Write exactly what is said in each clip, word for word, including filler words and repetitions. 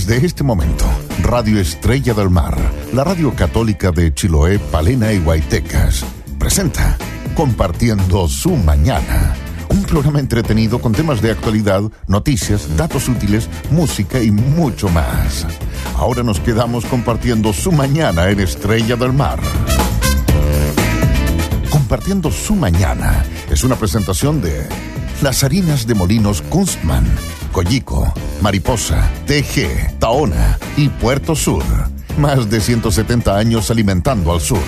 Desde este momento, Radio Estrella del Mar, la radio católica de Chiloé, Palena y Huaytecas, presenta Compartiendo su Mañana. Un programa entretenido con temas de actualidad, noticias, datos útiles, música y mucho más. Ahora nos quedamos compartiendo su mañana en Estrella del Mar. Compartiendo su Mañana es una presentación de las harinas de Molinos Kunstmann, Collico, Mariposa, T G, Tahona y Puerto Sur. Más de ciento setenta años alimentando al sur.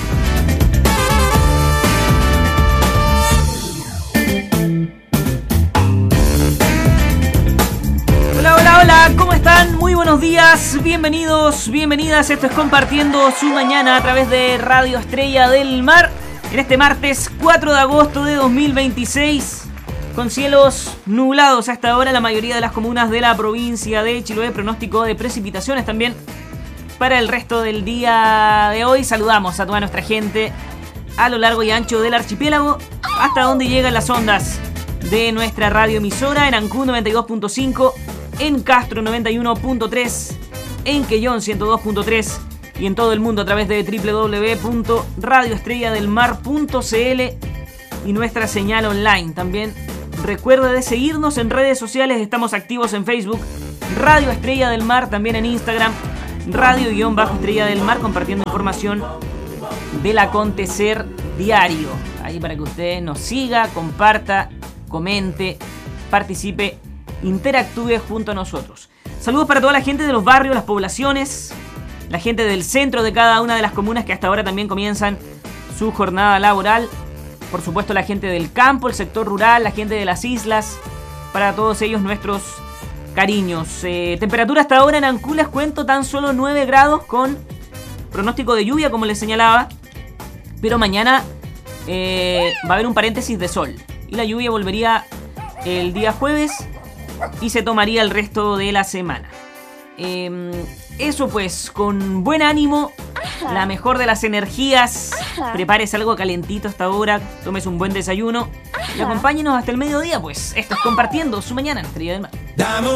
Hola, hola, hola, ¿cómo están? Muy buenos días, bienvenidos, bienvenidas. Esto es Compartiendo su Mañana a través de Radio Estrella del Mar. En este martes cuatro de agosto de dos mil veintiséis, con cielos nublados hasta ahora la mayoría de las comunas de la provincia de Chiloé. Pronóstico de precipitaciones también para el resto del día de hoy. Saludamos a toda nuestra gente a lo largo y ancho del archipiélago, hasta donde llegan las ondas de nuestra radioemisora en Ancud noventa y dos punto cinco, en Castro noventa y uno punto tres, en Quellón ciento dos punto tres y en todo el mundo a través de doble u doble u doble u punto radio estrella del mar punto c l y nuestra señal online. También recuerda de seguirnos en redes sociales, estamos activos en Facebook, Radio Estrella del Mar, también en Instagram, Radio-Estrella del Mar, compartiendo información del acontecer diario. Ahí para que usted nos siga, comparta, comente, participe, interactúe junto a nosotros. Saludos para toda la gente de los barrios, las poblaciones, la gente del centro de cada una de las comunas que hasta ahora también comienzan su jornada laboral. Por supuesto, la gente del campo, el sector rural, la gente de las islas. Para todos ellos nuestros cariños. Eh, temperatura hasta ahora en Ancud, les cuento, tan solo nueve grados con pronóstico de lluvia, como les señalaba. Pero mañana eh, va a haber un paréntesis de sol. Y la lluvia volvería el día jueves y se tomaría el resto de la semana. Eh, eso pues, con buen ánimo, la mejor de las energías. Prepárese algo calentito hasta ahora, tómese un buen desayuno y acompáñenos hasta el mediodía, pues. Esto es Compartiendo su Mañana en Estrella del Mar. Dame